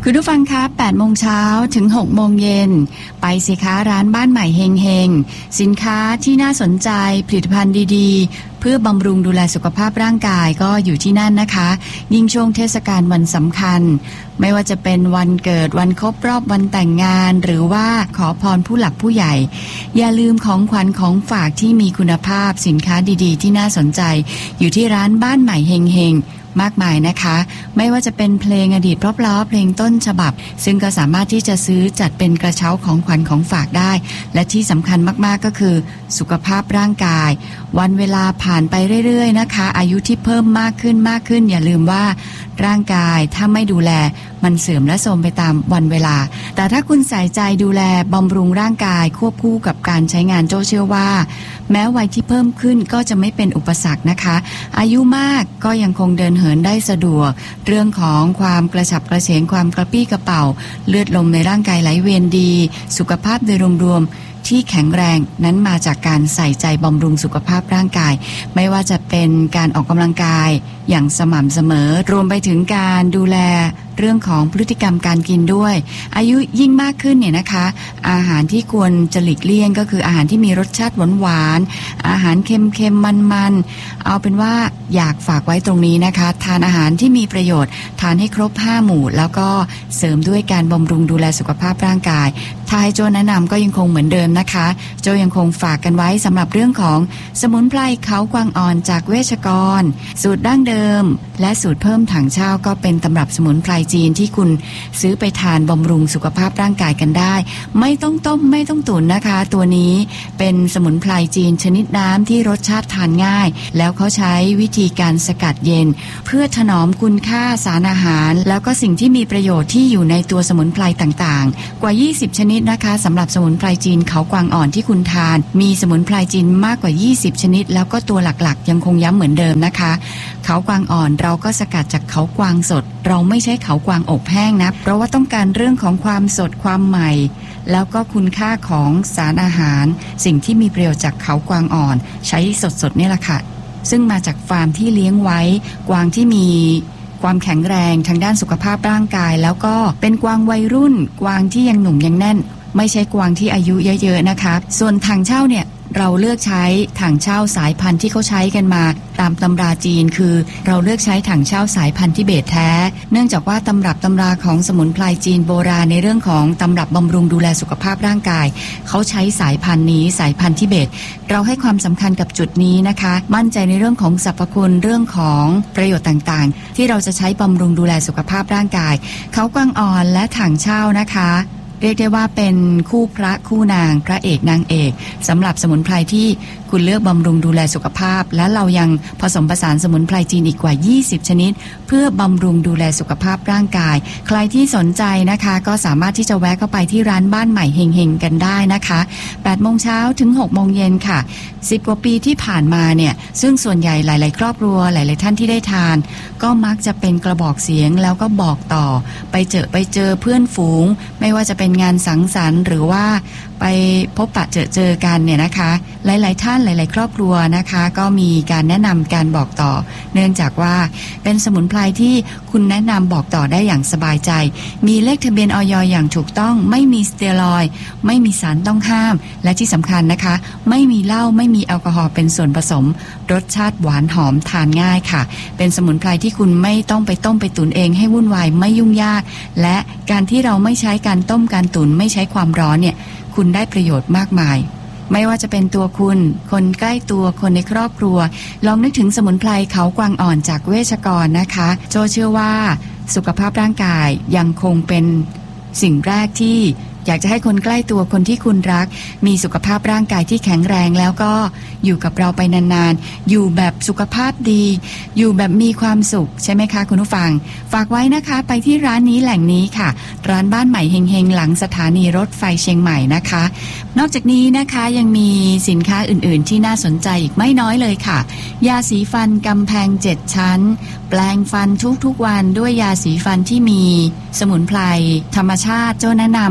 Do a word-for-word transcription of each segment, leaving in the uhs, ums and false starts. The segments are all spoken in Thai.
คุณผู้ฟังคะแปดโมงเช้าถึงหกโมงเย็นไปสิคะร้านบ้านใหม่เฮงเฮงสินค้าที่น่าสนใจผลิตภัณฑ์ดีๆเพื่อบำรุงดูแลสุขภาพร่างกายก็อยู่ที่นั่นนะคะยิ่งช่วงเทศกาลวันสำคัญไม่ว่าจะเป็นวันเกิดวันครบรอบวันแต่งงานหรือว่าขอพรผู้หลักผู้ใหญ่อย่าลืมของขวัญของฝากที่มีคุณภาพสินค้าดีๆที่น่าสนใจอยู่ที่ร้านบ้านใหม่เฮงเฮงมากมายนะคะไม่ว่าจะเป็นเพลงอดีตเพราะๆเพลงต้นฉบับซึ่งก็สามารถที่จะซื้อจัดเป็นกระเช้าของขวัญของฝากได้และที่สำคัญมากๆก็คือสุขภาพร่างกายวันเวลาผ่านไปเรื่อยๆนะคะอายุที่เพิ่มมากขึ้นมากขึ้นอย่าลืมว่าร่างกายถ้าไม่ดูแลมันเสื่อมและโทรมไปตามวันเวลาแต่ถ้าคุณใส่ใจดูแลบำรุงร่างกายควบคู่กับการใช้งานโจ้เชื่อว่าแม้วัยที่เพิ่มขึ้นก็จะไม่เป็นอุปสรรคนะคะอายุมากก็ยังคงเดินเหินได้สะดวกเรื่องของความกระฉับกระเฉงความกระปี้กระเป๋าเลือดลมในร่างกายไหลเวียนดีสุขภาพโดยรวมๆที่แข็งแรงนั้นมาจากการใส่ใจบำรุงสุขภาพร่างกายไม่ว่าจะเป็นการออกกำลังกายอย่างสม่ำเสมอรวมไปถึงการดูแลเรื่องของพฤติกรรมการกินด้วยอายุยิ่งมากขึ้นเนี่ยนะคะอาหารที่ควรจะหลีกเลี่ยงก็คืออาหารที่มีรสชาติหวานๆอาหารเค็มๆมันๆเอาเป็นว่าอยากฝากไว้ตรงนี้นะคะทานอาหารที่มีประโยชน์ทานให้ครบห้าหมู่แล้วก็เสริมด้วยการบำรุงดูแลสุขภาพร่างกายถ้าให้โจแนะนำก็ยังคงเหมือนเดิมนะคะโจยังคงฝากกันไว้สำหรับเรื่องของสมุนไพรเขากวางอ่อนจากเวชกรสูตรดั้งเดิมและสูตรเพิ่มถังเช่าก็เป็นตำรับสมุนไพรจีนที่คุณซื้อไปทานบำรุงสุขภาพร่างกายกันได้ไม่ต้องต้มไม่ต้องตุ๋นนะคะตัวนี้เป็นสมุนไพรจีนชนิดน้ำที่รสชาติทานง่ายแล้วเขาใช้วิธีการสกัดเย็นเพื่อถนอมคุณค่าสารอาหารแล้วก็สิ่งที่มีประโยชน์ที่อยู่ในตัวสมุนไพรต่างๆกว่ายี่สิบชนิดนะคะสำหรับสมุนไพรจีนเขากวางอ่อนที่คุณทานมีสมุนไพรจีนมากกว่ายี่สิบชนิดแล้วก็ตัวหลักๆยังคงย้ำเหมือนเดิมนะคะเขากวางอ่อนเราก็สกัดจากเขากวางสดเราไม่ใช่เขากวางอบแห้งนะเพราะว่าต้องการเรื่องของความสดความใหม่แล้วก็คุณค่าของสารอาหารสิ่งที่มีประโยชน์จากเขากวางอ่อนใช้สดๆนี่แหละค่ะซึ่งมาจากฟาร์มที่เลี้ยงไว้กวางที่มีความแข็งแรงทางด้านสุขภาพร่างกายแล้วก็เป็นกวางวัยรุ่นกวางที่ยังหนุ่มยังแน่นไม่ใช่กวางที่อายุเยอะๆนะคะส่วนถังเช่าเนี่ยเราเลือกใช้ถังเช่าสายพันธุ์ที่เขาใช้กันมาตามตำราจีนคือเราเลือกใช้ถังเช่าสายพันธุ์ทิเบตแท้เนื่องจากว่าตำรับตำราของสมุนไพรจีนโบราณในเรื่องของตำรับบำรุงดูแลสุขภาพร่างกายเขาใช้สายพันธุ์นี้สายพันธุ์ทิเบตเราให้ความสำคัญกับจุดนี้นะคะมั่นใจในเรื่องของสรรพคุณเรื่องของประโยชน์ต่างๆที่เราจะใช้บำรุงดูแลสุขภาพร่างกายเขากวางอ่อนและถังเช่านะคะเรียกได้ว่าเป็นคู่พระคู่นางพระเอกนางเอกสำหรับสมุนไพรที่คุณเลือกบำรุงดูแลสุขภาพและเรายังผสมผสานสมุนไพรจีนอีกกว่ายี่สิบชนิดเพื่อบำรุงดูแลสุขภาพร่างกายใครที่สนใจนะคะก็สามารถที่จะแวะเข้าไปที่ร้านบ้านใหม่เฮงๆกันได้นะคะแปดโมงเช้าถึงหกโมงเย็นค่ะสิบกว่าปีที่ผ่านมาเนี่ยซึ่งส่วนใหญ่หลายๆครอบครัวหลายๆท่านที่ได้ทานก็มักจะเป็นกระบอกเสียงแล้วก็บอกต่อไปเจอไปเจอเพื่อนฝูงไม่ว่าจะเป็นงานสังสรรค์หรือว่าไปพบปะเจอเจอกันเนี่ยนะคะหลายๆท่านหลายๆครอบครัวนะคะก็มีการแนะนำการบอกต่อเนื่องจากว่าเป็นสมุนไพรที่คุณแนะนำบอกต่อได้อย่างสบายใจมีเลขทะเบียนอย.อย่างถูกต้องไม่มีสเตียรอยด์ไม่มีสารต้องห้ามและที่สำคัญนะคะไม่มีเหล้าไม่มีแอลกอฮอล์เป็นส่วนผสมรสชาติหวานหอมทานง่ายค่ะเป็นสมุนไพรที่คุณไม่ต้องไปต้มไปตุ๋นเองให้วุ่นวายไม่ยุ่งยากและการที่เราไม่ใช้การต้มการตุ๋นไม่ใช้ความร้อนเนี่ยคุณได้ประโยชน์มากมายไม่ว่าจะเป็นตัวคุณคนใกล้ตัวคนในครอบครัวลองนึกถึงสมุนไพรเขากวางอ่อนจากเวชกรนะคะโจเชื่อว่าสุขภาพร่างกายยังคงเป็นสิ่งแรกที่อยากจะให้คนใกล้ตัวคนที่คุณรักมีสุขภาพร่างกายที่แข็งแรงแล้วก็อยู่กับเราไปนานๆอยู่แบบสุขภาพดีอยู่แบบมีความสุขใช่ไหมคะคุณผู้ฟังฝากไว้นะคะไปที่ร้านนี้แหล่งนี้ค่ะร้านบ้านใหม่เฮงๆหลังสถานีรถไฟเชียงใหม่นะคะนอกจากนี้นะคะยังมีสินค้าอื่นๆที่น่าสนใจอีกไม่น้อยเลยค่ะยาสีฟันกำแพงเจ็ดชั้นแปลงฟันทุกๆวันด้วยยาสีฟันที่มีสมุนไพรธรรมชาติโจ้แนะนำ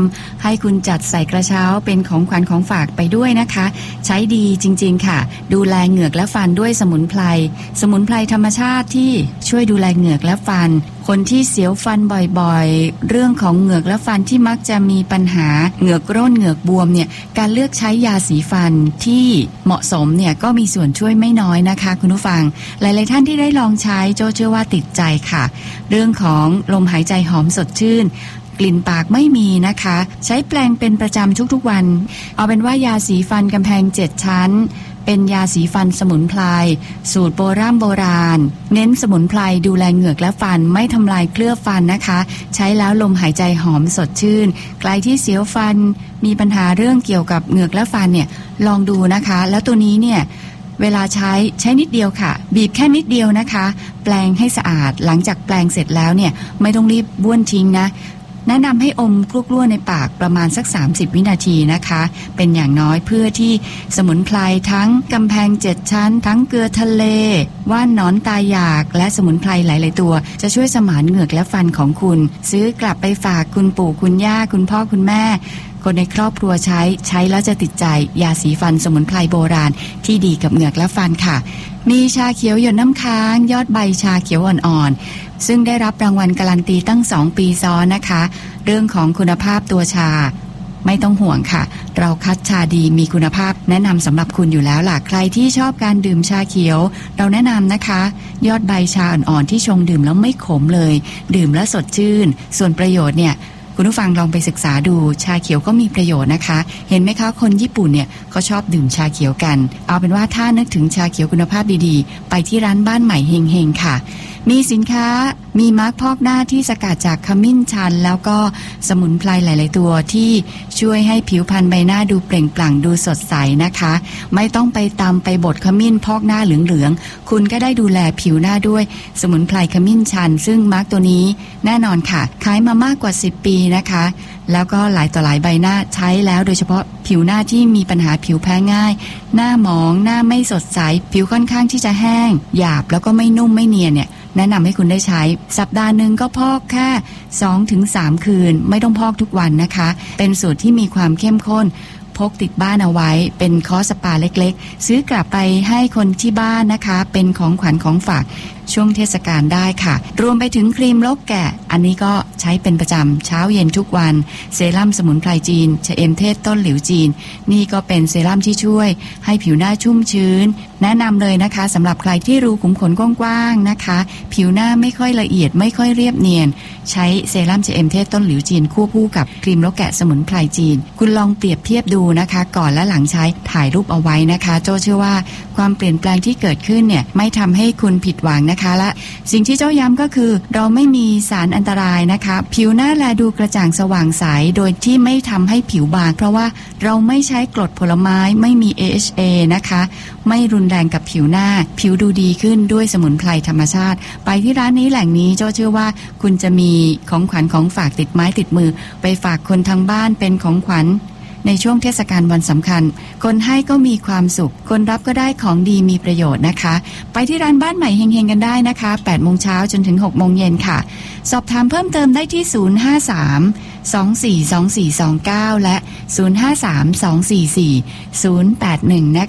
ให้คุณจัดใส่กระเช้าเป็นของขวัญของฝากไปด้วยนะคะใช้ดีจริงๆค่ะดูแลเหงือกและฟันด้วยสมุนไพรสมุนไพรธรรมชาติที่ช่วยดูแลเหงือกและฟันคนที่เสียวฟันบ่อยๆเรื่องของเหงือกและฟันที่มักจะมีปัญหาเหงือกร่นเหงือกบวมเนี่ยการเลือกใช้ยาสีฟันที่เหมาะสมเนี่ยก็มีส่วนช่วยไม่น้อยนะคะคุณผู้ฟังหลายๆท่านที่ได้ลองใช้โจเชื่อว่าติดใจค่ะเรื่องของลมหายใจหอมสดชื่นกลิ่นปากไม่มีนะคะใช้แปรงเป็นประจำทุกๆวันเอาเป็นว่ายาสีฟันกำแพงเจ็ดชั้นเป็นยาสีฟันสมุนไพรสูตรโบราณโบราณเน้นสมุนไพรดูแลเหงือกและฟันไม่ทำลายเคลือบฟันนะคะใช้แล้วลมหายใจหอมสดชื่นใครที่เสียวฟันมีปัญหาเรื่องเกี่ยวกับเหงือกและฟันเนี่ยลองดูนะคะแล้วตัวนี้เนี่ยเวลาใช้ใช้นิดเดียวค่ะบีบแค่นิดเดียวนะคะแปรงให้สะอาดหลังจากแปรงเสร็จแล้วเนี่ยไม่ต้องรีบบ้วนทิ้งนะแนะนำให้อมกล้วๆในปากประมาณสักสามสิบวินาทีนะคะเป็นอย่างน้อยเพื่อที่สมุนไพรทั้งกำแพงเจ็ดชั้นทั้งเกลือทะเลว่านหนอนตายอยากและสมุนไพรหลายๆตัวจะช่วยสมานเหงือกและฟันของคุณซื้อกลับไปฝากคุณปู่คุณย่าคุณพ่อคุณแม่คนในครอบครัวใช้ใช้แล้วจะติดใจยาสีฟันสมุนไพรโบราณที่ดีกับเหงือกและฟันค่ะมีชาเขียวหยดน้ำค้างยอดใบชาเขียวอ่อนๆซึ่งได้รับรางวัลการันตีตั้งสองปีซ้อนนะคะเรื่องของคุณภาพตัวชาไม่ต้องห่วงค่ะเราคัดชาดีมีคุณภาพแนะนำสำหรับคุณอยู่แล้วล่ะใครที่ชอบการดื่มชาเขียวเราแนะนำนะคะยอดใบชาอ่อนๆที่ชงดื่มแล้วไม่ขมเลยดื่มแล้วสดชื่นส่วนประโยชน์เนี่ยคุณผู้ฟังลองไปศึกษาดูชาเขียวก็มีประโยชน์นะคะเห็นไหมคะคนญี่ปุ่นเนี่ยเขาชอบดื่มชาเขียวกันเอาเป็นว่าถ้านึกถึงชาเขียวคุณภาพดีๆไปที่ร้านบ้านใหม่เฮงๆค่ะมีสินค้ามีมาร์คพอกหน้าที่สกัดจากขมิ้นชันแล้วก็สมุนไพรหลายๆตัวที่ช่วยให้ผิวพรรณใบหน้าดูเปล่งปลั่งดูสดใสนะคะไม่ต้องไปตำไปบดขมิ้นพอกหน้าเหลืองๆคุณก็ได้ดูแลผิวหน้าด้วยสมุนไพรขมิ้นชันซึ่งมาร์คตัวนี้แน่นอนค่ะขายมามากกว่าสิบปีนะคะแล้วก็หลายต่อหลายใบหน้าใช้แล้วโดยเฉพาะผิวหน้าที่มีปัญหาผิวแพ้ง่ายหน้าหมองหน้าไม่สดใสผิวค่อนข้างที่จะแห้งหยาบแล้วก็ไม่นุ่มไม่เนียนเนี่ยแนะนำให้คุณได้ใช้สัปดาห์หนึ่งก็พอกแค่ สองถึงสาม คืนไม่ต้องพอกทุกวันนะคะเป็นสูตรที่มีความเข้มข้นพกติดบ้านเอาไว้เป็นคอร์สสปาเล็กๆซื้อกลับไปให้คนที่บ้านนะคะเป็นของขวัญของฝากช่วงเทศกาลได้ค่ะรวมไปถึงครีมโรคแกะอันนี้ก็ใช้เป็นประจำเช้าเย็นทุกวันเซรั่มสมุนไพรจีนชะเอมเทศต้นหลิวจีนนี่ก็เป็นเซรั่มที่ช่วยให้ผิวหน้าชุ่มชื้นแนะนำเลยนะคะสำหรับใครที่รูขุมขนกว้างๆนะคะผิวหน้าไม่ค่อยละเอียดไม่ค่อยเรียบเนียนใช้เซรั่มชะเอมเทศต้นหลิวจีนคู่คู่กับครีมโรคแกะสมุนไพรจีนคุณลองเปรียบเทียบดูนะคะก่อนและหลังใช้ถ่ายรูปเอาไว้นะคะโจ้เชื่อว่าความเปลี่ยนแปลงที่เกิดขึ้นเนี่ยไม่ทำให้คุณผิดหวังนะคะและสิ่งที่เจ้าย้ำก็คือเราไม่มีสารอันตรายนะคะผิวหน้าแลดูกระจ่างสว่างใสโดยที่ไม่ทำให้ผิวบางเพราะว่าเราไม่ใช้กรดผลไม้ไม่มี เอ เอช เอ นะคะไม่รุนแรงกับผิวหน้าผิวดูดีขึ้นด้วยสมุนไพรธรรมชาติไปที่ร้านนี้แหล่งนี้โจ้เชื่อว่าคุณจะมีของขวัญของฝากติดไม้ติดมือไปฝากคนทางบ้านเป็นของขวัญในช่วงเทศกาลวันสำคัญคนให้ก็มีความสุขคนรับก็ได้ของดีมีประโยชน์นะคะไปที่ร้านบ้านใหม่เฮงๆกันได้นะคะแปดโมงเช้าจนถึงหกโมงเย็นค่ะสอบถามเพิ่มเติมได้ที่ศูนย์ ห้า สาม สอง สี่ สอง สี่ สอง เก้าและศูนย์ ห้า สาม สอง สี่ สี่ ศูนย์ แปด หนึ่งนะคะ